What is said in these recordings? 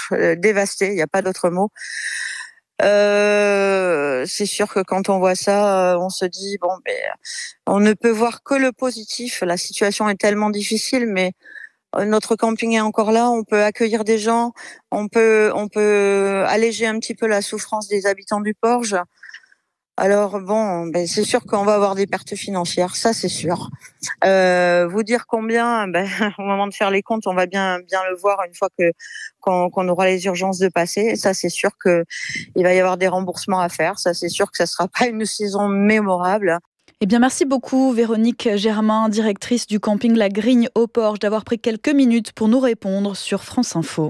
dévasté, il n'y a pas d'autre mot. C'est sûr que quand on voit ça, on se dit on ne peut voir que le positif. La situation est tellement difficile, mais notre camping est encore là. On peut accueillir des gens, on peut alléger un petit peu la souffrance des habitants du Porge. Alors c'est sûr qu'on va avoir des pertes financières, ça c'est sûr. Vous dire combien, au moment de faire les comptes, on va bien le voir une fois qu'on aura les urgences de passer. Et ça c'est sûr que il va y avoir des remboursements à faire. Ça c'est sûr que ça sera pas une saison mémorable. Eh bien, merci beaucoup Véronique Germain, directrice du camping La Grigne au Porge, d'avoir pris quelques minutes pour nous répondre sur France Info.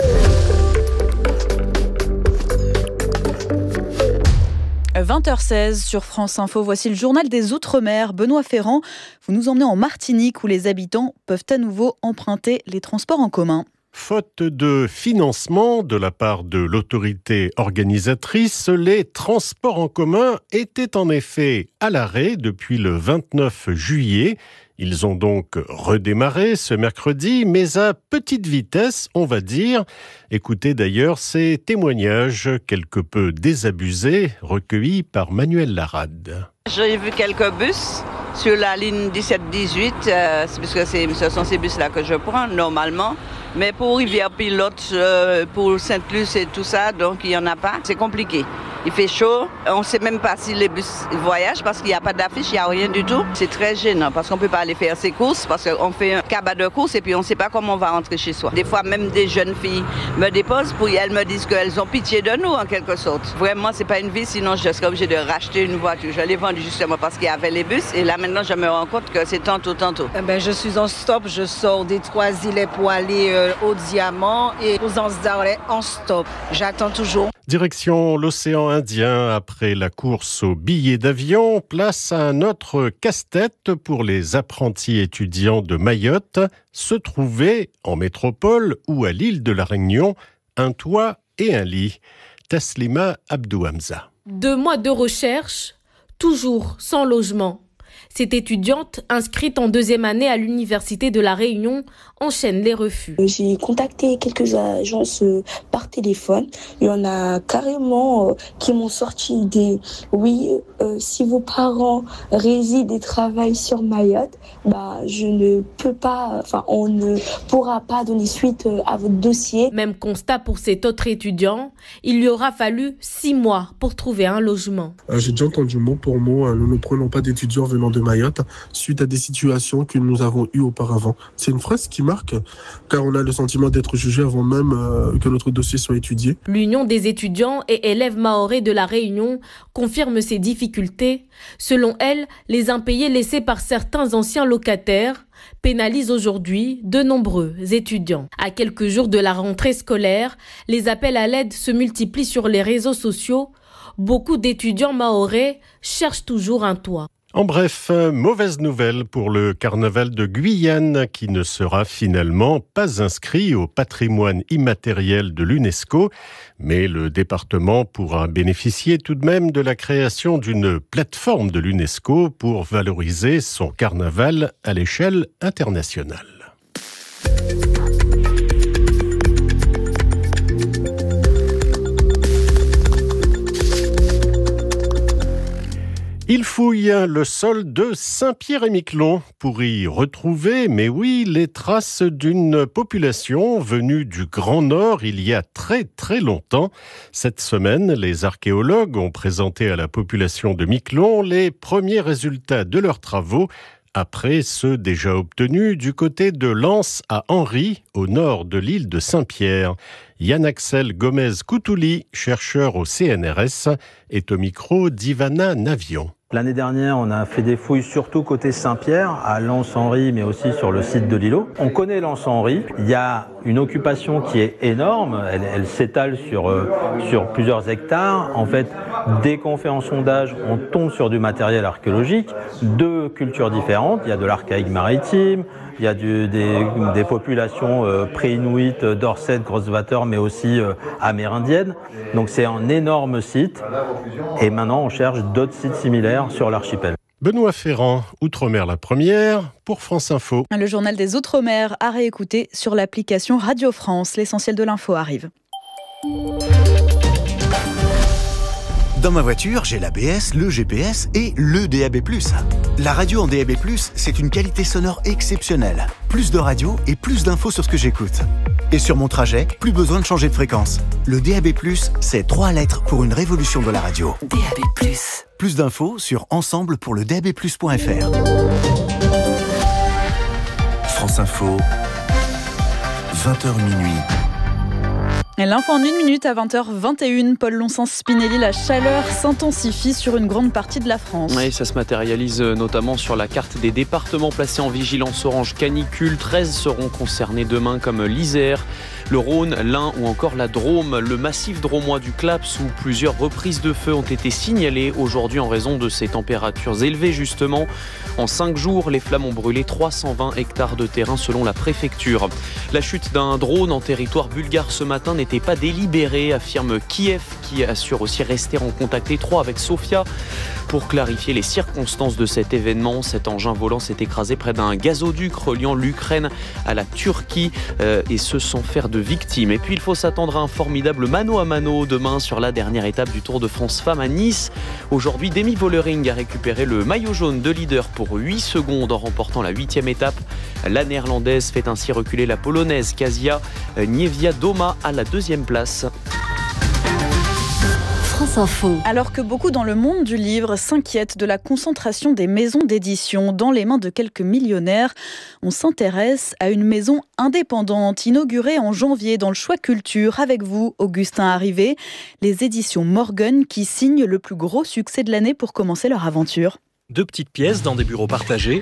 20h16 sur France Info, voici le journal des Outre-mer. Benoît Ferrand, vous nous emmenez en Martinique où les habitants peuvent à nouveau emprunter les transports en commun. Faute de financement de la part de l'autorité organisatrice, les transports en commun étaient en effet à l'arrêt depuis le 29 juillet. Ils ont donc redémarré ce mercredi, mais à petite vitesse, on va dire. Écoutez d'ailleurs ces témoignages quelque peu désabusés recueillis par Manuel Larade. J'ai vu quelques bus sur la ligne 17-18, puisque ce sont ces bus-là que je prends normalement. Mais pour Rivière-Pilote, pour Sainte-Luce et tout ça, donc il n'y en a pas. C'est compliqué. Il fait chaud. On ne sait même pas si les bus voyagent parce qu'il n'y a pas d'affiche, il n'y a rien du tout. C'est très gênant parce qu'on ne peut pas aller faire ses courses parce qu'on fait un cabas de courses et puis on ne sait pas comment on va rentrer chez soi. Des fois, même des jeunes filles me déposent pour elles me disent qu'elles ont pitié de nous en quelque sorte. Vraiment, ce n'est pas une vie, sinon je serais obligée de racheter une voiture. Je l'ai vendue justement parce qu'il y avait les bus et là maintenant je me rends compte que c'est tantôt. Je suis en stop, je sors des Trois-Îlets pour aller au Diamant et aux Anses d'Arlay en stop. J'attends toujours. Direction l'océan Indien, après la course aux billets d'avion, place à un autre casse-tête pour les apprentis étudiants de Mayotte, se trouver en métropole ou à l'île de la Réunion, un toit et un lit. Taslima Abdouhamza. 2 mois de recherche, toujours sans logement. Cette étudiante, inscrite en 2e année à l'Université de La Réunion, enchaîne les refus. J'ai contacté quelques agences par téléphone. Il y en a carrément qui m'ont sorti des « oui, si vos parents résident et travaillent sur Mayotte, je ne peux pas, on ne pourra pas donner suite à votre dossier. » Même constat pour cet autre étudiant. Il lui aura fallu 6 mois pour trouver un logement. J'ai déjà entendu mot pour mot, nous ne prenons pas d'étudiants venant de Mayotte suite à des situations que nous avons eues auparavant. C'est une phrase qui marque, car on a le sentiment d'être jugé avant même que notre dossier soit étudié. L'Union des étudiants et élèves mahorais de La Réunion confirme ces difficultés. Selon elle, les impayés laissés par certains anciens locataires pénalisent aujourd'hui de nombreux étudiants. À quelques jours de la rentrée scolaire, les appels à l'aide se multiplient sur les réseaux sociaux. Beaucoup d'étudiants mahorais cherchent toujours un toit. En bref, mauvaise nouvelle pour le carnaval de Guyane qui ne sera finalement pas inscrit au patrimoine immatériel de l'UNESCO, mais le département pourra bénéficier tout de même de la création d'une plateforme de l'UNESCO pour valoriser son carnaval à l'échelle internationale. Il fouille le sol de Saint-Pierre-et-Miquelon pour y retrouver, mais oui, les traces d'une population venue du Grand Nord il y a très très longtemps. Cette semaine, les archéologues ont présenté à la population de Miquelon les premiers résultats de leurs travaux, après ceux déjà obtenus du côté de Lens à Henry, au nord de l'île de Saint-Pierre. Yann-Axel Gomez-Coutouli, chercheur au CNRS, est au micro d'Ivana Navion. L'année dernière, on a fait des fouilles surtout côté Saint-Pierre, à Lens-Henry, mais aussi sur le site de l'îlot. On connaît Lens-Henry. Il y a une occupation qui est énorme. Elle s'étale sur plusieurs hectares. En fait, dès qu'on fait un sondage, on tombe sur du matériel archéologique de cultures différentes. Il y a de l'archaïque maritime, il y a des populations pré-inuites, Dorset, Grossvater, mais aussi amérindiennes. Donc c'est un énorme site. Et maintenant, on cherche d'autres sites similaires sur l'archipel. Benoît Ferrand, Outre-mer la première, pour France Info. Le journal des Outre-mer à réécouter sur l'application Radio France. L'essentiel de l'info arrive. Dans ma voiture, j'ai l'ABS, le GPS et le DAB+. La radio en DAB+, c'est une qualité sonore exceptionnelle. Plus de radio et plus d'infos sur ce que j'écoute. Et sur mon trajet, plus besoin de changer de fréquence. Le DAB+, c'est 3 lettres pour une révolution de la radio. DAB+. Plus d'infos sur ensemblepourledabplus.fr. France Info, 20h minuit. Et l'info en 1 minute à 20h21. Paul Lonsens-Spinelli, la chaleur s'intensifie sur une grande partie de la France. Oui, ça se matérialise notamment sur la carte des départements placés en vigilance orange canicule. 13 seront concernés demain comme l'Isère, le Rhône, l'Ain ou encore la Drôme. Le massif drômois du Claps où plusieurs reprises de feu ont été signalées aujourd'hui en raison de ces températures élevées justement. En 5 jours, les flammes ont brûlé 320 hectares de terrain selon la préfecture. La chute d'un drone en territoire bulgare ce matin n'était pas délibérée, affirme Kiev, qui assure aussi rester en contact étroit avec Sofia pour clarifier les circonstances de cet événement. Cet engin volant s'est écrasé près d'un gazoduc reliant l'Ukraine à la Turquie et ce sans faire de victimes. Et puis il faut s'attendre à un formidable mano à mano demain sur la dernière étape du Tour de France Femmes à Nice. Aujourd'hui, Demi Vollering a récupéré le maillot jaune de leader pour 8 secondes en remportant la 8e étape. La néerlandaise fait ainsi reculer la polonaise Kasia Niewiadoma à la 2e place. France Info. Alors que beaucoup dans le monde du livre s'inquiètent de la concentration des maisons d'édition dans les mains de quelques millionnaires, on s'intéresse à une maison indépendante inaugurée en janvier dans le Choix Culture avec vous, Augustin Arrivé, les éditions Morgan qui signent le plus gros succès de l'année pour commencer leur aventure. 2 petites pièces dans des bureaux partagés.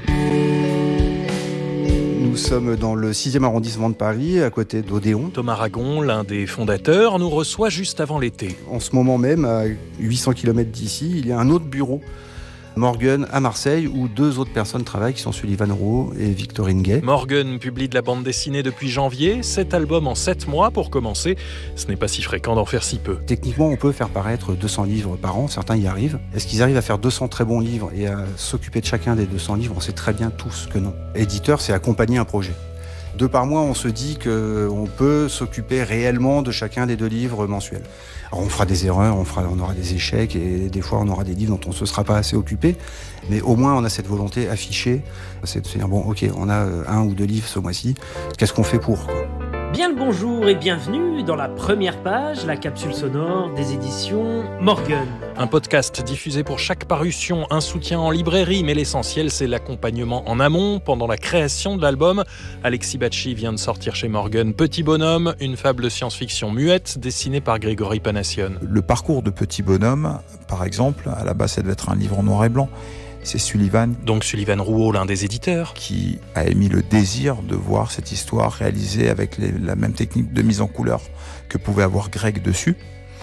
Nous sommes dans le 6e arrondissement de Paris, à côté d'Odéon. Thomas Ragon, l'un des fondateurs, nous reçoit juste avant l'été. En ce moment même, à 800 km d'ici, il y a un autre bureau, Morgan, à Marseille, où 2 autres personnes travaillent, qui sont Sullivan Rouault et Victorine Gay. Morgan publie de la bande dessinée depuis janvier, 7 albums en 7 mois pour commencer. Ce n'est pas si fréquent d'en faire si peu. Techniquement, on peut faire paraître 200 livres par an, certains y arrivent. Est-ce qu'ils arrivent à faire 200 très bons livres et à s'occuper de chacun des 200 livres? On sait très bien tous que non. Éditeur, c'est accompagner un projet. 2 par mois, on se dit qu'on peut s'occuper réellement de chacun des 2 livres mensuels. Alors on fera des erreurs, on aura des échecs et des fois on aura des livres dont on ne se sera pas assez occupé. Mais au moins on a cette volonté affichée, c'est de se dire bon ok, on a 1 ou 2 livres ce mois-ci, qu'est-ce qu'on fait pour quoi? Bien le bonjour et bienvenue dans la première page, la capsule sonore des éditions Morgan. Un podcast diffusé pour chaque parution, un soutien en librairie, mais l'essentiel c'est l'accompagnement en amont pendant la création de l'album. Alexis Bacci vient de sortir chez Morgan Petit Bonhomme, une fable de science-fiction muette dessinée par Grégory Panassione. Le parcours de Petit Bonhomme, par exemple, à la base ça devait être un livre en noir et blanc. C'est Sullivan. Donc Sullivan Rouault, l'un des éditeurs. Qui a émis le désir de voir cette histoire réalisée avec la même technique de mise en couleur que pouvait avoir Greg dessus.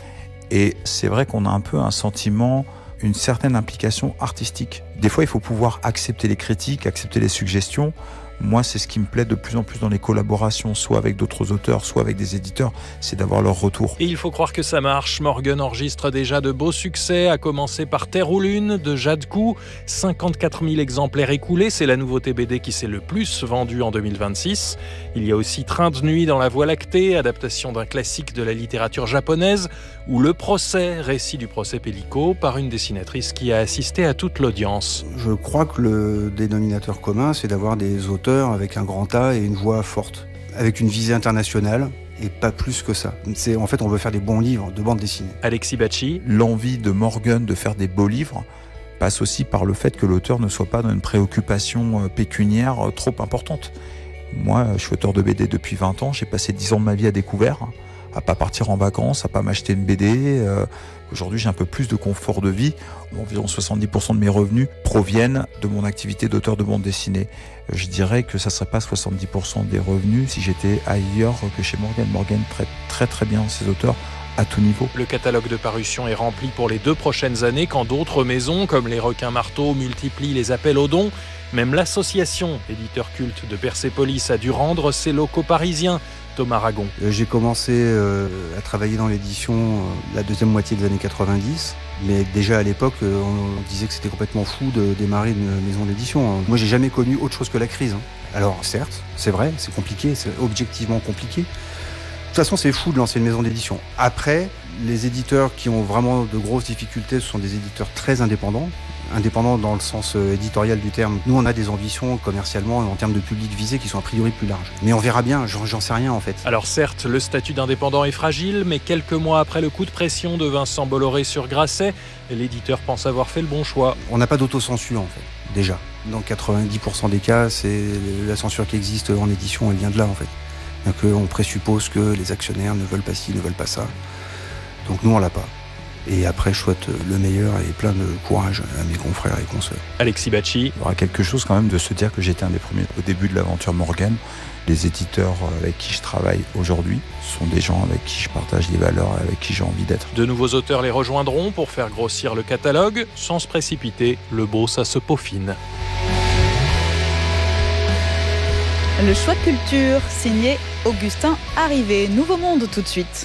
Et c'est vrai qu'on a un peu un sentiment, une certaine implication artistique. Des fois, il faut pouvoir accepter les critiques, accepter les suggestions. Moi, c'est ce qui me plaît de plus en plus dans les collaborations, soit avec d'autres auteurs, soit avec des éditeurs, c'est d'avoir leur retour. Et il faut croire que ça marche. Morgan enregistre déjà de beaux succès, à commencer par Terre ou Lune de Jade Cou. 54 000 exemplaires écoulés, c'est la nouveauté BD qui s'est le plus vendue en 2026. Il y a aussi Train de nuit dans la Voie lactée, adaptation d'un classique de la littérature japonaise, ou Le procès, récit du procès Pellico, par une dessinatrice qui a assisté à toute l'audience. Je crois que le dénominateur commun, c'est d'avoir des auteurs avec un grand A et une voix forte, avec une visée internationale et pas plus que ça. En fait, on veut faire des bons livres de bande dessinée. Alexis Bacci. L'envie de Morgan de faire des beaux livres passe aussi par le fait que l'auteur ne soit pas dans une préoccupation pécuniaire trop importante. Moi, je suis auteur de BD depuis 20 ans, j'ai passé 10 ans de ma vie à découvert, à pas partir en vacances, à pas m'acheter une BD. Aujourd'hui, j'ai un peu plus de confort de vie. Environ 70% de mes revenus proviennent de mon activité d'auteur de bande dessinée. Je dirais que ça ne serait pas 70% des revenus si j'étais ailleurs que chez Morgan. Morgan traite très très bien ses auteurs à tout niveau. Le catalogue de parution est rempli pour les 2 prochaines années quand d'autres maisons, comme les Requins Marteaux, multiplient les appels aux dons. Même l'association, éditeur culte de Persépolis, a dû rendre ses locaux parisiens. Thomas Ragon. J'ai commencé à travailler dans l'édition la deuxième moitié des années 90, mais déjà à l'époque, on disait que c'était complètement fou de démarrer une maison d'édition. Moi, j'ai jamais connu autre chose que la crise. Alors certes, c'est vrai, c'est compliqué, c'est objectivement compliqué. De toute façon, c'est fou de lancer une maison d'édition. Après, Les éditeurs qui ont vraiment de grosses difficultés, ce sont des éditeurs très indépendants dans le sens éditorial du terme. Nous, on a des ambitions commercialement en termes de public visé qui sont a priori plus larges. Mais on verra bien, j'en sais rien en fait. Alors certes, le statut d'indépendant est fragile, mais quelques mois après le coup de pression de Vincent Bolloré sur Grasset, l'éditeur pense avoir fait le bon choix. On n'a pas d'autocensure en fait, déjà. Dans 90% des cas, c'est la censure qui existe en édition, elle vient de là en fait. Donc on présuppose que les actionnaires ne veulent pas ci, ne veulent pas ça. Donc nous, on l'a pas. Et après, je souhaite le meilleur et plein de courage à mes confrères et consoeurs. Alexis Bacci. Il y aura quelque chose quand même de se dire que j'étais un des premiers au début de l'aventure Morgan. Les éditeurs avec qui je travaille aujourd'hui sont des gens avec qui je partage des valeurs et avec qui j'ai envie d'être. De nouveaux auteurs les rejoindront pour faire grossir le catalogue. Sans se précipiter, le beau, ça se peaufine. Le choix de culture, signé Augustin Arrivé. Nouveau Monde tout de suite.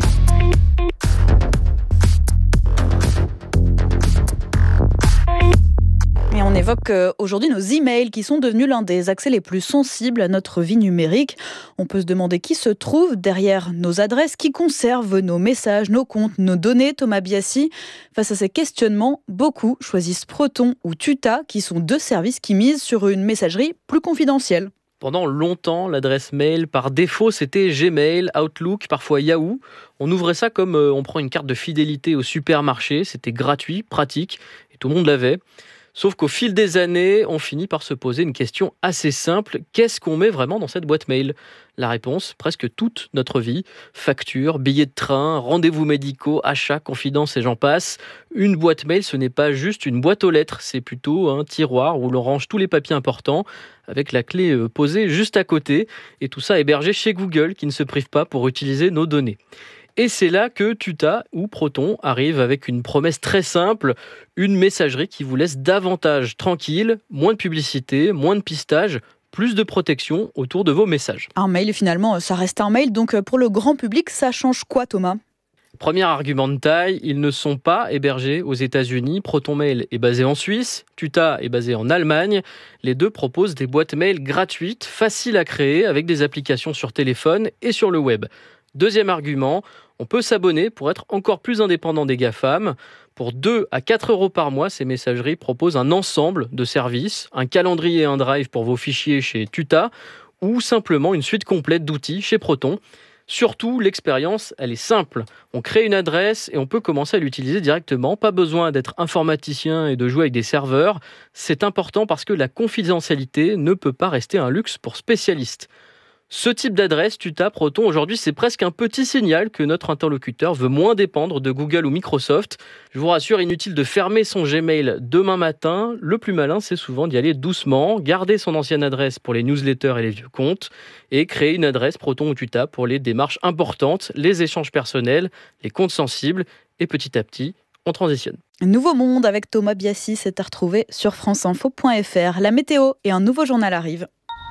Et on évoque aujourd'hui nos emails qui sont devenus l'un des accès les plus sensibles à notre vie numérique. On peut se demander qui se trouve derrière nos adresses, qui conserve nos messages, nos comptes, nos données. Thomas Biassi, face à ces questionnements, beaucoup choisissent Proton ou Tuta, qui sont deux services qui misent sur une messagerie plus confidentielle. Pendant longtemps, l'adresse mail par défaut, c'était Gmail, Outlook, parfois Yahoo. On ouvrait ça comme on prend une carte de fidélité au supermarché. C'était gratuit, pratique, et tout le monde l'avait. Sauf qu'au fil des années, on finit par se poser une question assez simple. Qu'est-ce qu'on met vraiment dans cette boîte mail ? La réponse, presque toute notre vie. Factures, billets de train, rendez-vous médicaux, achats, confidences et j'en passe. Une boîte mail, ce n'est pas juste une boîte aux lettres. C'est plutôt un tiroir où l'on range tous les papiers importants avec la clé posée juste à côté. Et tout ça hébergé chez Google qui ne se prive pas pour utiliser nos données. Et c'est là que Tuta ou Proton arrive avec une promesse très simple, une messagerie qui vous laisse davantage tranquille, moins de publicité, moins de pistage, plus de protection autour de vos messages. Un mail, finalement, ça reste un mail. Donc pour le grand public, ça change quoi, Thomas ? Premier argument de taille, ils ne sont pas hébergés aux États-Unis. Proton Mail est basé en Suisse, Tuta est basé en Allemagne. Les deux proposent des boîtes mail gratuites, faciles à créer, avec des applications sur téléphone et sur le web. Deuxième argument, on peut s'abonner pour être encore plus indépendant des GAFAM. Pour 2 à 4 euros par mois, ces messageries proposent un ensemble de services, un calendrier et un drive pour vos fichiers chez Tuta ou simplement une suite complète d'outils chez Proton. Surtout, l'expérience, elle est simple. On crée une adresse et on peut commencer à l'utiliser directement. Pas besoin d'être informaticien et de jouer avec des serveurs. C'est important parce que la confidentialité ne peut pas rester un luxe pour spécialistes. Ce type d'adresse, Tuta, Proton, aujourd'hui, c'est presque un petit signal que notre interlocuteur veut moins dépendre de Google ou Microsoft. Je vous rassure, inutile de fermer son Gmail demain matin. Le plus malin, c'est souvent d'y aller doucement, garder son ancienne adresse pour les newsletters et les vieux comptes, et créer une adresse Proton ou Tuta pour les démarches importantes, les échanges personnels, les comptes sensibles, et petit à petit, on transitionne. Nouveau Monde avec Thomas Biassi, c'est à retrouver sur franceinfo.fr. La météo et un nouveau journal arrivent.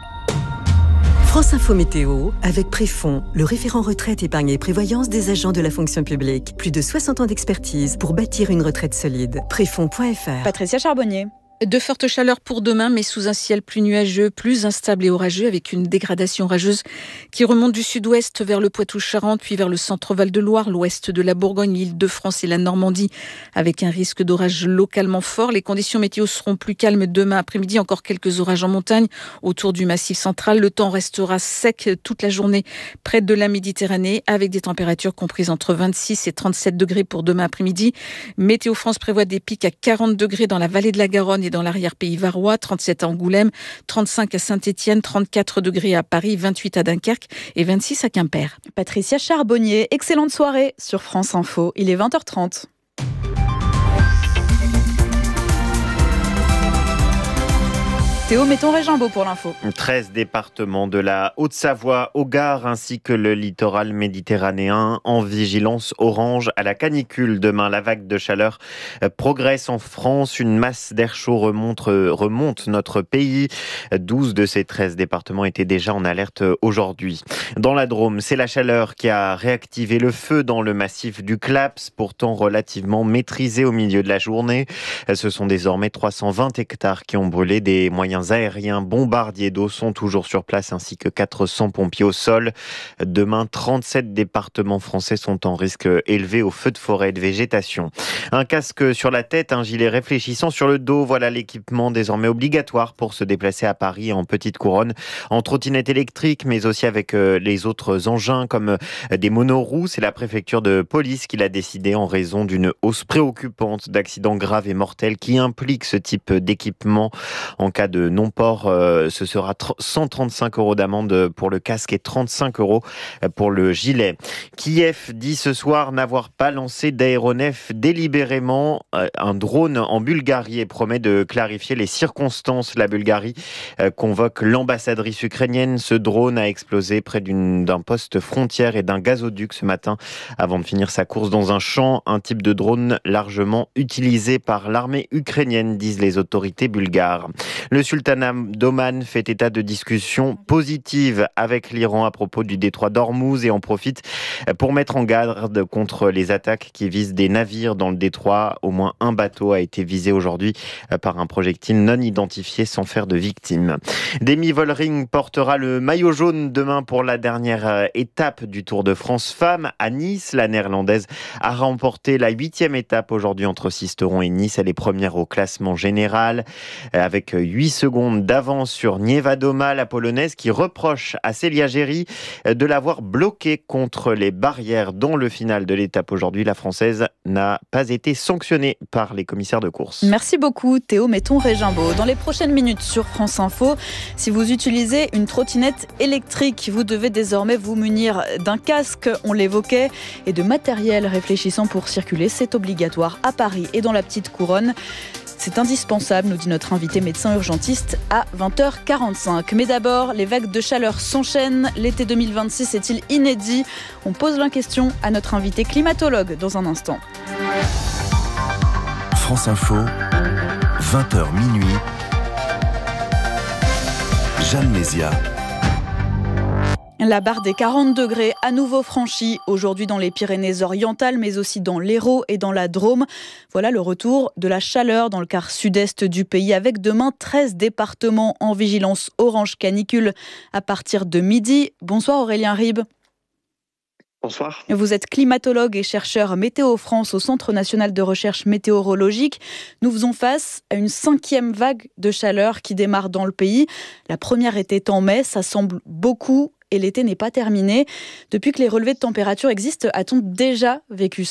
France Info Météo avec Préfond, le référent retraite, épargne et prévoyance des agents de la fonction publique. Plus de 60 ans d'expertise pour bâtir une retraite solide. Préfond.fr. Patricia Charbonnier. De fortes chaleurs pour demain, mais sous un ciel plus nuageux, plus instable et orageux, avec une dégradation orageuse qui remonte du sud-ouest vers le Poitou-Charentes, puis vers le centre Val-de-Loire, l'ouest de la Bourgogne, l'Île-de-France et la Normandie, avec un risque d'orage localement fort. Les conditions météo seront plus calmes demain après-midi, encore quelques orages en montagne autour du Massif central. Le temps restera sec toute la journée près de la Méditerranée, avec des températures comprises entre 26 et 37 degrés pour demain après-midi. Météo France prévoit des pics à 40 degrés dans la vallée de la Garonne et dans l'arrière-pays varois, 37 à Angoulême, 35 à Saint-Étienne, 34 degrés à Paris, 28 à Dunkerque et 26 à Quimper. Patricia Charbonnier, excellente soirée sur France Info. Il est 20h30. Théo, mettons Régimbaud pour l'info. 13 départements de la Haute-Savoie au Gard ainsi que le littoral méditerranéen en vigilance orange à la canicule. Demain, la vague de chaleur progresse en France. Une masse d'air chaud remonte notre pays. 12 de ces 13 départements étaient déjà en alerte aujourd'hui. Dans la Drôme, c'est la chaleur qui a réactivé le feu dans le massif du Claps, pourtant relativement maîtrisé au milieu de la journée. Ce sont désormais 320 hectares qui ont brûlé, des moyens moyens aériens bombardiers d'eau sont toujours sur place ainsi que 400 pompiers au sol. Demain, 37 départements français sont en risque élevé au feu de forêt et de végétation. Un casque sur la tête, un gilet réfléchissant sur le dos, voilà l'équipement désormais obligatoire pour se déplacer à Paris en petite couronne, en trottinette électrique, mais aussi avec les autres engins comme des monoroues. C'est la préfecture de police qui l'a décidé en raison d'une hausse préoccupante d'accidents graves et mortels qui impliquent ce type d'équipement. En cas de non-port, ce sera 135 € d'amende pour le casque et 35 € pour le gilet. Kiev dit ce soir n'avoir pas lancé d'aéronef délibérément un drone en Bulgarie et promet de clarifier les circonstances. La Bulgarie convoque l'ambassadrice ukrainienne. Ce drone a explosé près d'un poste frontière et d'un gazoduc ce matin avant de finir sa course dans un champ. Un type de drone largement utilisé par l'armée ukrainienne, disent les autorités bulgares. Le sultanat d'Oman fait état de discussions positives avec l'Iran à propos du détroit d'Ormuz et en profite pour mettre en garde contre les attaques qui visent des navires dans le détroit. Au moins un bateau a été visé aujourd'hui par un projectile non identifié sans faire de victimes. Demi Vollering portera le maillot jaune demain pour la dernière étape du Tour de France Femmes à Nice. La néerlandaise a remporté la 8e étape aujourd'hui entre Sisteron et Nice. Elle est première au classement général avec 8 secondes d'avance sur Niewiadoma, la polonaise, qui reproche à Célia Géry de l'avoir bloquée contre les barrières dans le final de l'étape aujourd'hui. La Française n'a pas été sanctionnée par les commissaires de course. Merci beaucoup Théo Metton-Régimbaud. Dans les prochaines minutes sur France Info, si vous utilisez une trottinette électrique, vous devez désormais vous munir d'un casque, on l'évoquait, et de matériel réfléchissant pour circuler. C'est obligatoire à Paris et dans la petite couronne. C'est indispensable, nous dit notre invité médecin urgentiste à 20h45. Mais d'abord, les vagues de chaleur s'enchaînent. L'été 2026 est-il inédit ? On pose la question à notre invité climatologue dans un instant. France Info, 20h minuit. Jeanne Mézia. La barre des 40 degrés à nouveau franchie aujourd'hui dans les Pyrénées-Orientales, mais aussi dans l'Hérault et dans la Drôme. Voilà le retour de la chaleur dans le quart sud-est du pays, avec demain 13 départements en vigilance orange canicule à partir de midi. Bonsoir Aurélien Ribes. Bonsoir. Vous êtes climatologue et chercheur Météo France au Centre national de recherche météorologique. Nous faisons face à une 5e vague de chaleur qui démarre dans le pays. La première était en mai, ça semble beaucoup. Et l'été n'est pas terminé. Depuis que les relevés de température existent, a-t-on déjà vécu ça ?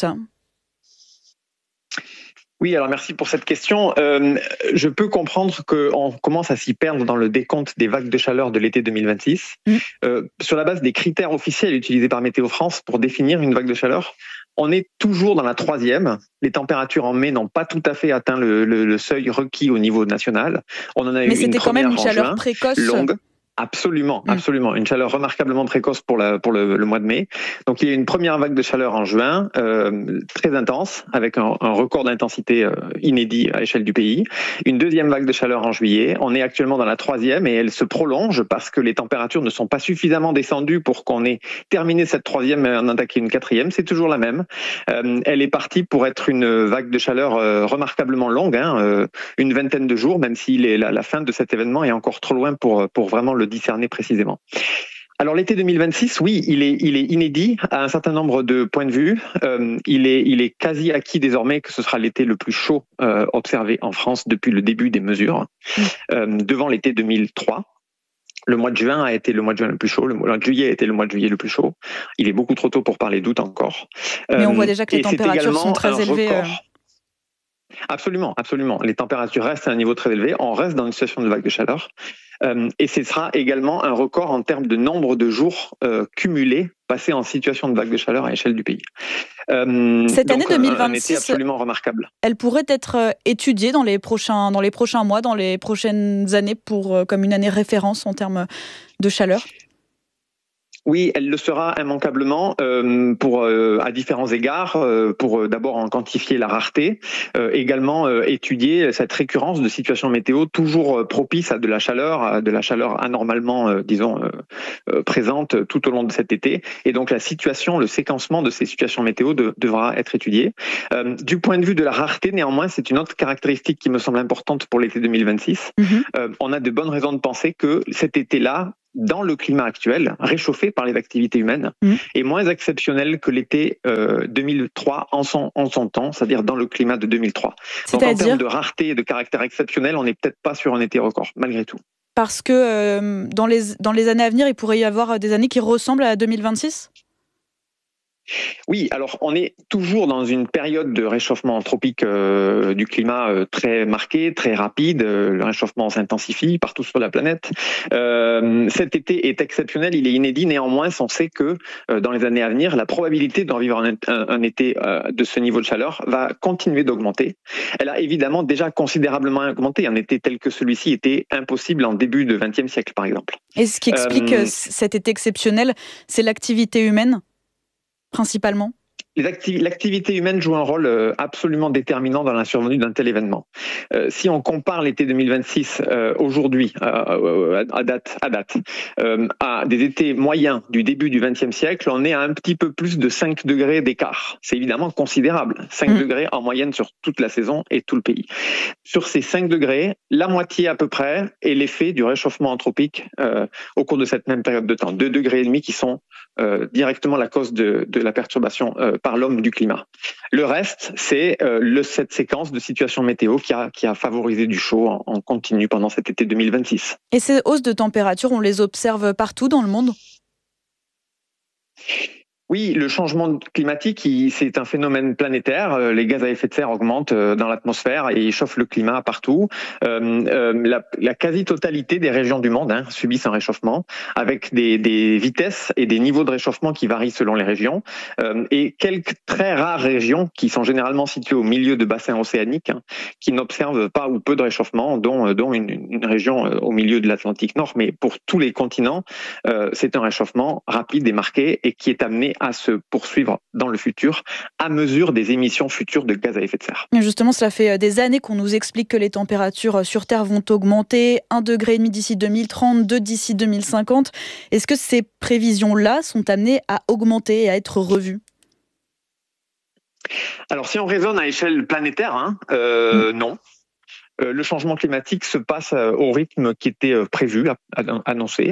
Oui, alors merci pour cette question. Je peux comprendre qu'on commence à s'y perdre dans le décompte des vagues de chaleur de l'été 2026. Sur la base des critères officiels utilisés par Météo France pour définir une vague de chaleur, on est toujours dans la 3e. Les températures en mai n'ont pas tout à fait atteint le seuil requis au niveau national. On en a eu une première en juin. Mais c'était quand même une chaleur précoce. Longue. Absolument, absolument. Une chaleur remarquablement précoce pour le mois de mai. Donc il y a une première vague de chaleur en juin, très intense, avec un record d'intensité inédit à l'échelle du pays. Une deuxième vague de chaleur en juillet. On est actuellement dans la 3e et elle se prolonge parce que les températures ne sont pas suffisamment descendues pour qu'on ait terminé cette 3e et en attaqué une 4e. C'est toujours la même. Elle est partie pour être une vague de chaleur remarquablement longue, une vingtaine de jours, même si la fin de cet événement est encore trop loin pour vraiment le discerner précisément. Alors l'été 2026, oui, il est inédit à un certain nombre de points de vue. Il est quasi acquis désormais que ce sera l'été le plus chaud observé en France depuis le début des mesures, devant l'été 2003. Le mois de juin a été le mois de juin le plus chaud, le mois de juillet a été le mois de juillet le plus chaud. Il est beaucoup trop tôt pour parler d'août encore. Mais on voit déjà que les températures sont très élevées. Absolument, absolument. Les températures restent à un niveau très élevé. On reste dans une situation de vague de chaleur. Et ce sera également un record en termes de nombre de jours cumulés passés en situation de vague de chaleur à l'échelle du pays. Cette année 2026, un été absolument remarquable. Elle pourrait être étudiée dans les prochains mois, dans les prochaines années, comme une année référence en termes de chaleur. Oui, elle le sera immanquablement à différents égards, pour d'abord en quantifier la rareté, également étudier cette récurrence de situations météo toujours propices à de la chaleur anormalement, présente tout au long de cet été. Et donc la situation, le séquencement de ces situations météo devra être étudié. Du point de vue de la rareté, néanmoins, c'est une autre caractéristique qui me semble importante pour l'été 2026. On a de bonnes raisons de penser que cet été-là, dans le climat actuel, réchauffé par les activités humaines, est moins exceptionnel que l'été 2003 en son temps, c'est-à-dire dans le climat de 2003. Donc en termes de rareté et de caractère exceptionnel, on n'est peut-être pas sur un été record, malgré tout. Parce que dans les années à venir, il pourrait y avoir des années qui ressemblent à 2026 ? Oui, alors on est toujours dans une période de réchauffement anthropique du climat très marqué, très rapide. Le réchauffement s'intensifie partout sur la planète. Cet été est exceptionnel, il est inédit. Néanmoins, on sait que dans les années à venir, la probabilité d'en vivre un été de ce niveau de chaleur va continuer d'augmenter. Elle a évidemment déjà considérablement augmenté. Un été tel que celui-ci était impossible en début du XXe siècle, par exemple. Et ce qui explique cet été exceptionnel, c'est l'activité humaine principalement ? L'activité humaine joue un rôle absolument déterminant dans la survenue d'un tel événement. Si on compare l'été 2026 aujourd'hui, à date, à des étés moyens du début du XXe siècle, on est à un petit peu plus de 5 degrés d'écart. C'est évidemment considérable. 5 degrés en moyenne sur toute la saison et tout le pays. Sur ces 5 degrés, la moitié à peu près est l'effet du réchauffement anthropique au cours de cette même période de temps. 2,5 degrés qui sont directement la cause de la perturbation par l'homme du climat. Le reste, c'est cette séquence de situations météo qui a favorisé du chaud en continu pendant cet été 2026. Et ces hausses de température, on les observe partout dans le monde ? Oui, le changement climatique, c'est un phénomène planétaire. Les gaz à effet de serre augmentent dans l'atmosphère et chauffent le climat partout. La quasi-totalité des régions du monde subissent un réchauffement avec des vitesses et des niveaux de réchauffement qui varient selon les régions. Et quelques très rares régions qui sont généralement situées au milieu de bassins océaniques qui n'observent pas ou peu de réchauffement, dont une région au milieu de l'Atlantique Nord. Mais pour tous les continents, c'est un réchauffement rapide et marqué et qui est amené à se poursuivre dans le futur à mesure des émissions futures de gaz à effet de serre. Justement, cela fait des années qu'on nous explique que les températures sur Terre vont augmenter, 1,5 degré d'ici 2030, 2 d'ici 2050. Est-ce que ces prévisions-là sont amenées à augmenter et à être revues ? Alors, si on raisonne à échelle planétaire, non. Le changement climatique se passe au rythme qui était prévu, annoncé.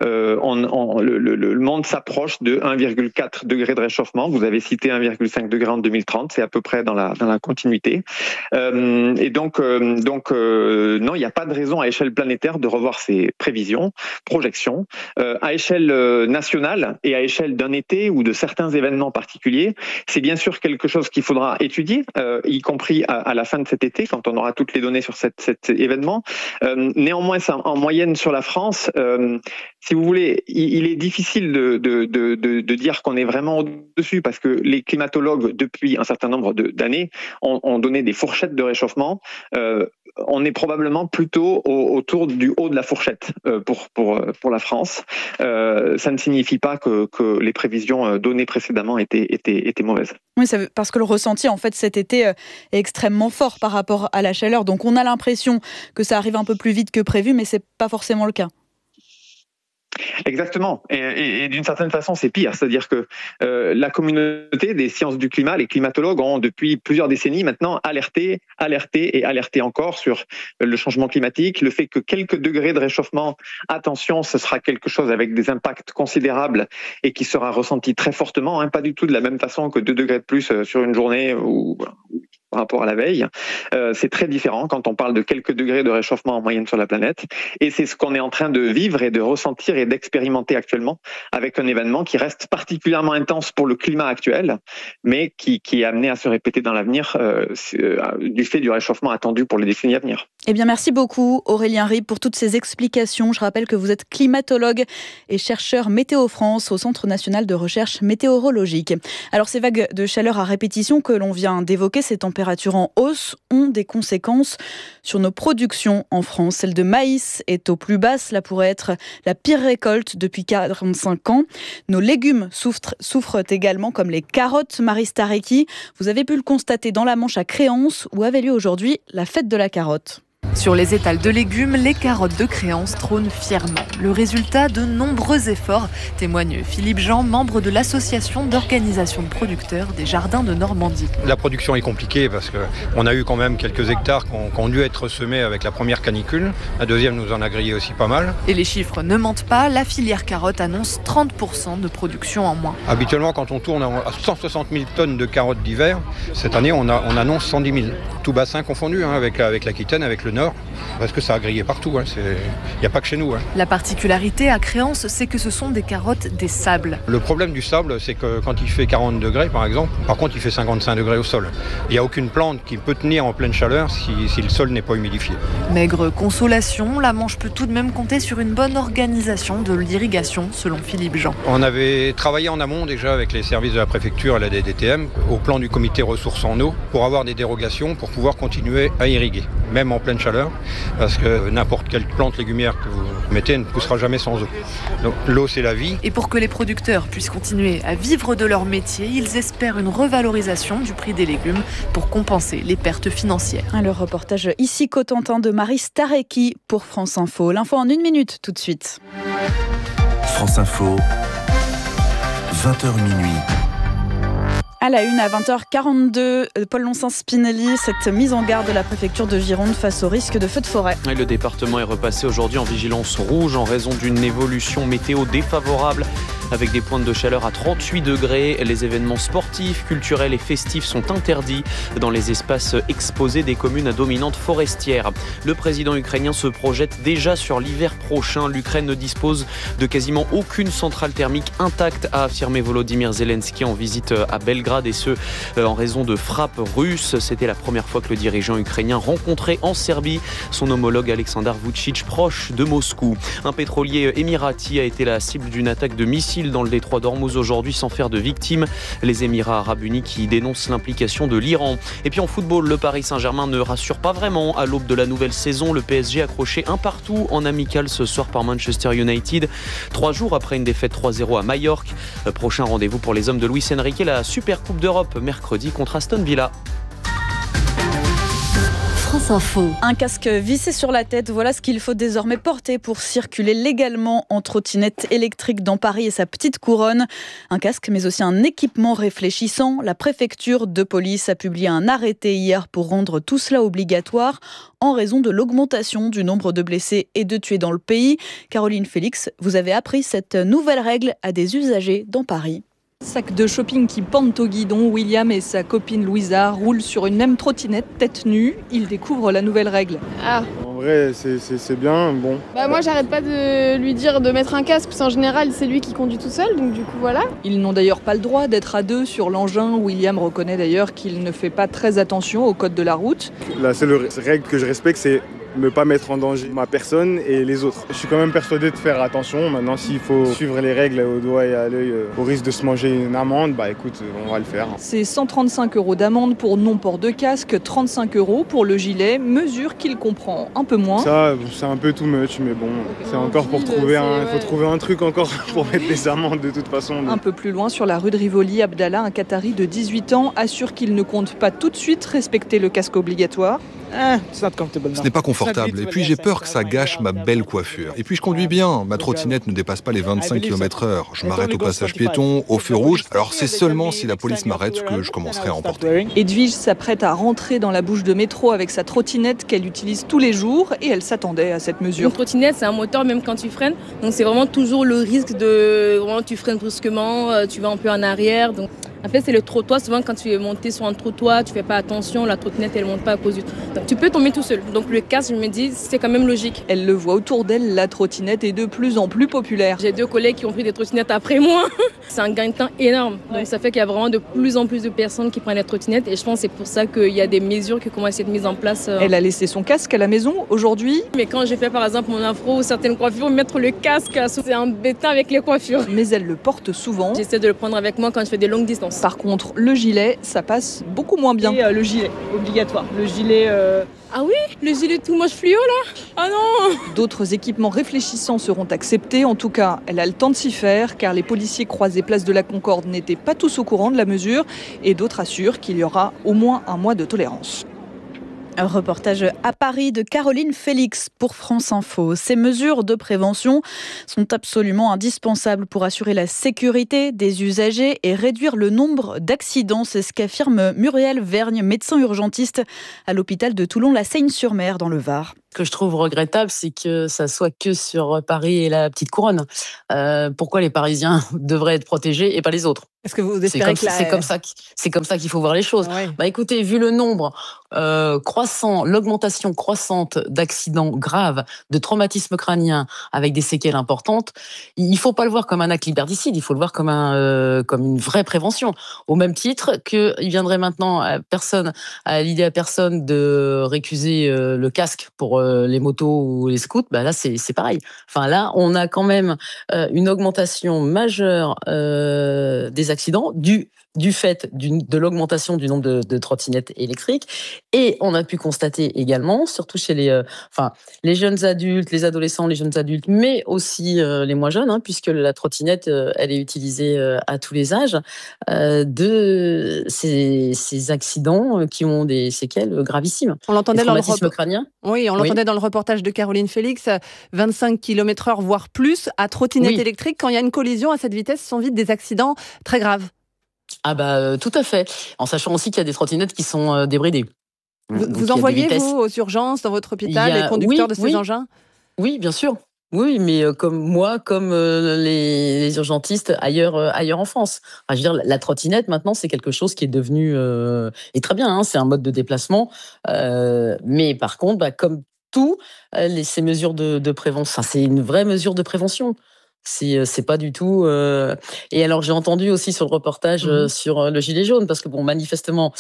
Le monde s'approche de 1,4 degré de réchauffement. Vous avez cité 1,5 degré en 2030, c'est à peu près dans la continuité. Et donc, non, il n'y a pas de raison à échelle planétaire de revoir ces prévisions, projections. À échelle nationale et à échelle d'un été ou de certains événements particuliers, c'est bien sûr quelque chose qu'il faudra étudier, y compris à la fin de cet été, quand on aura toutes les données sur cet événement. Néanmoins, en moyenne sur la France, si vous voulez, il est difficile de dire qu'on est vraiment au-dessus parce que les climatologues, depuis un certain nombre d'années, ont donné des fourchettes de réchauffement. On est probablement plutôt autour du haut de la fourchette pour la France. Ça ne signifie pas que les prévisions données précédemment étaient mauvaises. Oui, parce que le ressenti en fait cet été est extrêmement fort par rapport à la chaleur. Donc on a l'impression que ça arrive un peu plus vite que prévu, mais c'est pas forcément le cas. Exactement. Et d'une certaine façon, c'est pire. C'est-à-dire que la communauté des sciences du climat, les climatologues ont depuis plusieurs décennies maintenant alerté encore sur le changement climatique, le fait que quelques degrés de réchauffement, attention, ce sera quelque chose avec des impacts considérables et qui sera ressenti très fortement, pas du tout de la même façon que 2 degrés de plus sur une journée ou par rapport à la veille. C'est très différent quand on parle de quelques degrés de réchauffement en moyenne sur la planète. Et c'est ce qu'on est en train de vivre et de ressentir et d'expérimenter actuellement avec un événement qui reste particulièrement intense pour le climat actuel, mais qui est amené à se répéter dans l'avenir du fait du réchauffement attendu pour les décennies à venir. Eh bien, merci beaucoup Aurélien Ribes pour toutes ces explications. Je rappelle que vous êtes climatologue et chercheur Météo France au Centre national de recherche météorologique. Alors, ces vagues de chaleur à répétition que l'on vient d'évoquer, ces températures températures en hausse ont des conséquences sur nos productions en France. Celle de maïs est au plus bas. Cela pourrait être la pire récolte depuis 45 ans. Nos légumes souffrent également, comme les carottes. Marie Starecki, vous avez pu le constater dans la Manche à Créance, où avait lieu aujourd'hui la fête de la carotte. Sur les étals de légumes, les carottes de Créance trônent fièrement. Le résultat de nombreux efforts, témoigne Philippe Jean, membre de l'association d'organisation de producteurs des jardins de Normandie. La production est compliquée parce qu'on a eu quand même quelques hectares qui ont dû être semés avec la première canicule. La deuxième nous en a grillé aussi pas mal. Et les chiffres ne mentent pas, la filière carotte annonce 30% de production en moins. Habituellement, quand on tourne à 160 000 tonnes de carottes d'hiver, cette année on annonce 110 000. Tout bassin confondu, avec l'Aquitaine, avec le Nord, parce que ça a grillé partout. Il n'y a pas que chez nous. La particularité à Créance, c'est que ce sont des carottes des sables. Le problème du sable, c'est que quand il fait 40 degrés, par exemple, par contre, il fait 55 degrés au sol. Il n'y a aucune plante qui peut tenir en pleine chaleur si le sol n'est pas humidifié. Maigre consolation, la Manche peut tout de même compter sur une bonne organisation de l'irrigation, selon Philippe Jean. On avait travaillé en amont déjà avec les services de la préfecture et la DDTM, au plan du comité ressources en eau, pour avoir des dérogations pour pouvoir continuer à irriguer, même en pleine chaleur, parce que n'importe quelle plante légumière que vous mettez ne poussera jamais sans eau. Donc l'eau, c'est la vie. Et pour que les producteurs puissent continuer à vivre de leur métier, ils espèrent une revalorisation du prix des légumes pour compenser les pertes financières. Le reportage ici Cotentin de Marie Starecki pour France Info. L'info en 1 minute tout de suite. France Info, 20h minuit. À la une, à 20h42, Paul Lonsin-Spinelli, cette mise en garde de la préfecture de Gironde face au risque de feux de forêt. Le département est repassé aujourd'hui en vigilance rouge en raison d'une évolution météo défavorable. Avec des pointes de chaleur à 38 degrés, les événements sportifs, culturels et festifs sont interdits dans les espaces exposés des communes à dominante forestière. Le président ukrainien se projette déjà sur l'hiver prochain. L'Ukraine ne dispose de quasiment aucune centrale thermique intacte, a affirmé Volodymyr Zelensky en visite à Belgrade, et ce en raison de frappes russes. C'était la première fois que le dirigeant ukrainien rencontrait en Serbie son homologue Aleksandar Vučić, proche de Moscou. Un pétrolier émirati a été la cible d'une attaque de missiles dans le détroit d'Ormuz aujourd'hui sans faire de victimes. Les Émirats arabes unis qui dénoncent l'implication de l'Iran. Et puis en football, le Paris Saint-Germain ne rassure pas vraiment. À l'aube de la nouvelle saison, le PSG accroché un partout en amical ce soir par Manchester United. 3 jours après une défaite 3-0 à Majorque. Prochain rendez-vous pour les hommes de Luis Enrique, la Super Coupe d'Europe mercredi contre Aston Villa. France Info. Un casque vissé sur la tête, voilà ce qu'il faut désormais porter pour circuler légalement en trottinette électrique dans Paris et sa petite couronne. Un casque, mais aussi un équipement réfléchissant. La préfecture de police a publié un arrêté hier pour rendre tout cela obligatoire en raison de l'augmentation du nombre de blessés et de tués dans le pays. Caroline Félix, vous avez appris cette nouvelle règle à des usagers dans Paris. Sac de shopping qui pendent au guidon, William et sa copine Louisa roulent sur une même trottinette tête nue. Ils découvrent la nouvelle règle. Ah. En vrai, c'est bien, bon. Moi, j'arrête pas de lui dire de mettre un casque, parce qu'en général, c'est lui qui conduit tout seul, donc du coup, voilà. Ils n'ont d'ailleurs pas le droit d'être à deux sur l'engin. William reconnaît d'ailleurs qu'il ne fait pas très attention au code de la route. La seule règle que je respecte, c'est ne pas mettre en danger ma personne et les autres. Je suis quand même persuadé de faire attention. Maintenant, s'il faut suivre les règles au doigt et à l'œil, au risque de se manger une amende, écoute, on va le faire. C'est 135 € d'amende pour non-port de casque, 35 € pour le gilet, mesure qu'il comprend un peu moins. Ça, c'est un peu too much, mais bon, c'est encore pour trouver il faut trouver un truc encore pour mettre des amendes de toute façon. Un peu plus loin, sur la rue de Rivoli, Abdallah, un Qatari de 18 ans, assure qu'il ne compte pas tout de suite respecter le casque obligatoire. Ce n'est pas confortable, et puis j'ai peur que ça gâche ma belle coiffure. Et puis je conduis bien, ma trottinette ne dépasse pas les 25 km/h. Je m'arrête au passage piéton, au feu rouge, alors c'est seulement si la police m'arrête que je commencerai à emporter. Edwige s'apprête à rentrer dans la bouche de métro avec sa trottinette qu'elle utilise tous les jours, et elle s'attendait à cette mesure. Une trottinette, c'est un moteur même quand tu freines, donc c'est vraiment toujours le risque de... Vraiment, tu freines brusquement, tu vas un peu en arrière, donc... En fait, c'est le trottoir. Souvent, quand tu es monté sur un trottoir, tu fais pas attention, la trottinette, elle monte pas à cause du... Donc, tu peux tomber tout seul. Donc, le casque, je me dis, c'est quand même logique. Elle le voit autour d'elle, la trottinette est de plus en plus populaire. J'ai 2 collègues qui ont pris des trottinettes après moi. C'est un gain de temps énorme. Donc, ça fait qu'il y a vraiment de plus en plus de personnes qui prennent les trottinettes. Et je pense que c'est pour ça qu'il y a des mesures qui commencent à être mises en place. Elle a laissé son casque à la maison aujourd'hui. Mais quand j'ai fait, par exemple, mon afro ou certaines coiffures, mettre le casque, c'est embêtant avec les coiffures. Mais elle le porte souvent. J'essaie de le prendre avec moi quand je fais des longues distances. l'essence. Par contre, le gilet, ça passe beaucoup moins bien. Et le gilet, obligatoire. Le gilet... Ah oui, le gilet tout moche fluo là. Ah non. D'autres équipements réfléchissants seront acceptés. En tout cas, elle a le temps de s'y faire car les policiers croisés place de la Concorde n'étaient pas tous au courant de la mesure et d'autres assurent qu'il y aura au moins un mois de tolérance. Un reportage à Paris de Caroline Félix pour France Info. Ces mesures de prévention sont absolument indispensables pour assurer la sécurité des usagers et réduire le nombre d'accidents. C'est ce qu'affirme Muriel Vergne, médecin urgentiste à l'hôpital de Toulon-La Seyne-sur-Mer dans le Var. Ce que je trouve regrettable, c'est que ça soit que sur Paris et la petite couronne. Pourquoi les Parisiens devraient être protégés et pas les autres ? Est-ce que vous espérez que c'est comme ça qu'il faut voir les choses. Ouais. Bah écoutez, vu le nombre croissant, l'augmentation croissante d'accidents graves, de traumatismes crâniens avec des séquelles importantes, il faut pas le voir comme un acte liberticide, il faut le voir comme une vraie prévention. Au même titre qu'il viendrait maintenant à l'idée à personne de récuser le casque pour les motos ou les scouts, bah là c'est pareil. Enfin là, on a quand même une augmentation majeure des accidents du fait de l'augmentation du nombre de trottinettes électriques. Et on a pu constater également, surtout chez les jeunes adultes, les adolescents, les jeunes adultes, mais aussi les moins jeunes, puisque la trottinette, elle est utilisée à tous les âges, de ces accidents qui ont des séquelles gravissimes. On l'entendait dans crânien. Oui, on l'entendait dans le reportage de Caroline Félix, 25 km/h, voire plus, à trottinette électrique. Quand il y a une collision à cette vitesse, ce sont vite des accidents très graves. Ah bah tout à fait, en sachant aussi qu'il y a des trottinettes qui sont débridées. Vous envoyez, vous, aux urgences dans votre hôpital, les conducteurs de ces engins ? Oui, bien sûr. Oui, mais comme les urgentistes ailleurs en France. Enfin, je veux dire, la trottinette, maintenant, c'est quelque chose qui est devenu... et très bien, c'est un mode de déplacement. Mais par contre, comme tout, ces mesures de prévention, c'est une vraie mesure de prévention. C'est pas du tout. Et alors j'ai entendu aussi sur le reportage sur le gilet jaune, parce que manifestement,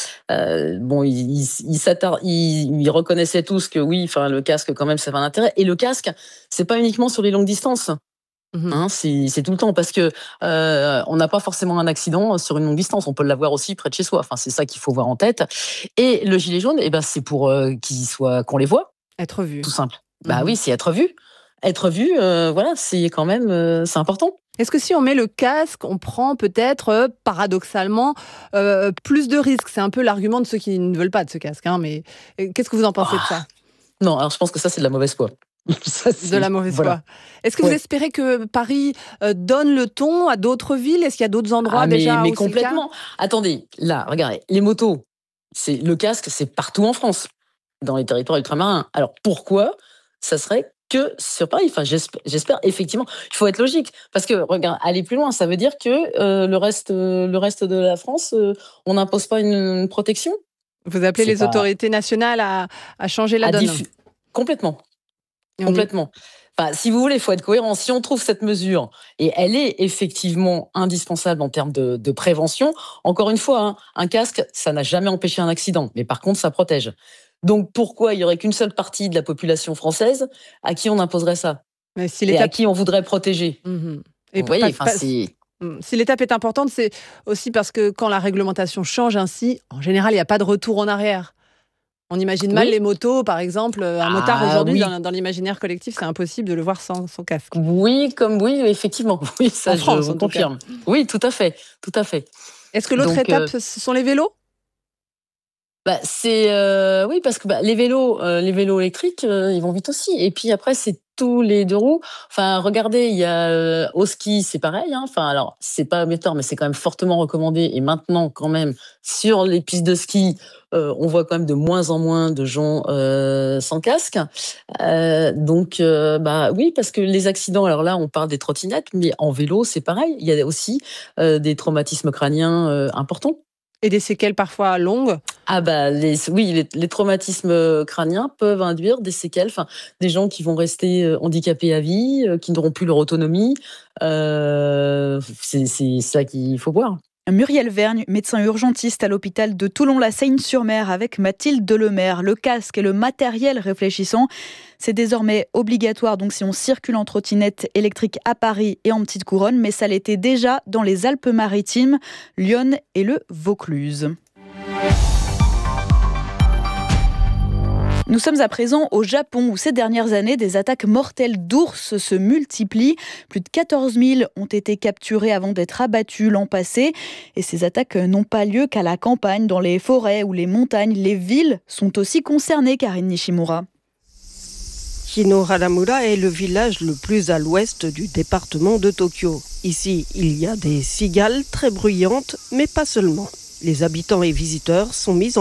ils reconnaissaient tous que oui, le casque quand même ça avait un intérêt. Et le casque, c'est pas uniquement sur les longues distances. C'est tout le temps, parce que on n'a pas forcément un accident sur une longue distance, on peut l'avoir aussi près de chez soi. Enfin, c'est ça qu'il faut voir en tête. Et le gilet jaune, c'est pour qu'on les voit. Être vu. Tout simple. Bah oui, c'est être vu. Être vu, c'est quand même c'est important. Est-ce que si on met le casque, on prend peut-être, paradoxalement, plus de risques ? C'est un peu l'argument de ceux qui ne veulent pas de ce casque. Mais qu'est-ce que vous en pensez de ça ? Non, alors je pense que ça, c'est de la mauvaise foi. De la mauvaise foi. Est-ce que vous espérez que Paris donne le ton à d'autres villes ? Est-ce qu'il y a d'autres endroits déjà mais où complètement. c'est le cas ? Attendez, là, regardez, les motos, le casque, c'est partout en France, dans les territoires ultramarins. Alors pourquoi ça serait que sur Paris? Enfin, j'espère effectivement. Il faut être logique, parce que regarde, aller plus loin, ça veut dire que le reste de la France, on n'impose pas une protection. Vous appelez les autorités nationales à changer la donne. Complètement. Enfin, si vous voulez, il faut être cohérent. Si on trouve cette mesure, et elle est effectivement indispensable en termes de prévention, encore une fois, un casque, ça n'a jamais empêché un accident, mais par contre, ça protège. Donc pourquoi il n'y aurait qu'une seule partie de la population française à qui on imposerait ça ? Et à qui on voudrait protéger ? Et vous voyez, si l'étape est importante, c'est aussi parce que quand la réglementation change ainsi, en général, il n'y a pas de retour en arrière. On imagine mal les motos, par exemple. Un motard aujourd'hui, dans l'imaginaire collectif, c'est impossible de le voir sans casque. Oui, effectivement. Oui, ça, je confirme. Oui, tout à fait. Est-ce que l'autre étape, ce sont les vélos ? Oui, parce que les vélos électriques, ils vont vite aussi. Et puis après, c'est tous les deux roues. Enfin, regardez, il y a au ski, c'est pareil. Enfin, alors c'est pas obligatoire, mais c'est quand même fortement recommandé. Et maintenant, quand même, sur les pistes de ski, on voit quand même de moins en moins de gens sans casque. Oui, parce que les accidents. Alors là, on parle des trottinettes, mais en vélo, c'est pareil. Il y a aussi des traumatismes crâniens importants. Et des séquelles parfois longues ? Les traumatismes crâniens peuvent induire des séquelles, des gens qui vont rester handicapés à vie, qui n'auront plus leur autonomie. C'est ça qu'il faut voir. Muriel Vergne, médecin urgentiste à l'hôpital de Toulon-la-Seigne-sur-Mer avec Mathilde Delemaire. Le casque et le matériel réfléchissant, c'est désormais obligatoire donc si on circule en trottinette électrique à Paris et en petite couronne, mais ça l'était déjà dans les Alpes-Maritimes, Lyon et le Vaucluse. Nous sommes à présent au Japon où ces dernières années, des attaques mortelles d'ours se multiplient. Plus de 14 000 ont été capturés avant d'être abattus l'an passé. Et ces attaques n'ont pas lieu qu'à la campagne, dans les forêts ou les montagnes. Les villes sont aussi concernées, Karine Nishimura. Hinoharamura est le village le plus à l'ouest du département de Tokyo. Ici, il y a des cigales très bruyantes, mais pas seulement. Les habitants et visiteurs sont mis en